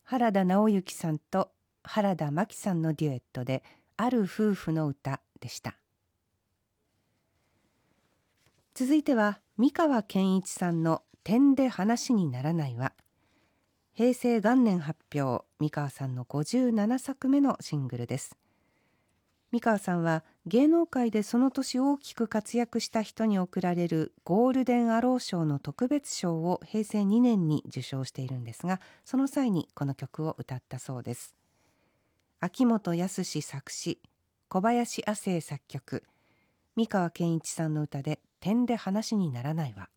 原田直之さんと原田真希さんのデュエットである夫婦の歌でした。続いては三川健一さんの点で話にならないは、平成元年発表、三川さんの57作目のシングルです。三川さんは芸能界でその年大きく活躍した人に贈られるゴールデンアロー賞の特別賞を平成2年に受賞しているんですが、その際にこの曲を歌ったそうです。秋元康作詞、小林亜星作曲、三川健一さんの歌で点で話にならないわ。